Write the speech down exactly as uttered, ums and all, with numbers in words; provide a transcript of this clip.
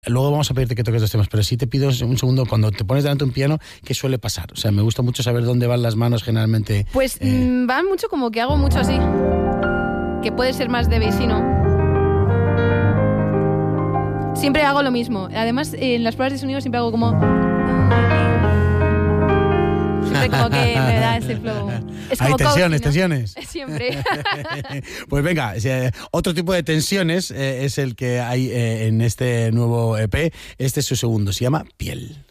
Luego vamos a pedirte que toques dos temas, pero sí te pido un segundo, cuando te pones delante de un piano, ¿qué suele pasar? O sea, me gusta mucho saber dónde van las manos generalmente. Pues eh... mmm, van mucho como que hago mucho así, que puede ser más de vecino. Siempre hago lo mismo. Además, en las pruebas de sonido siempre hago como... Siempre como que me da ese flow. Es como Hay tensiones, coach, ¿no? tensiones. Siempre. Pues venga, otro tipo de tensiones eh, es el que hay eh, en este nuevo E P. Este es su segundo, se llama Piel.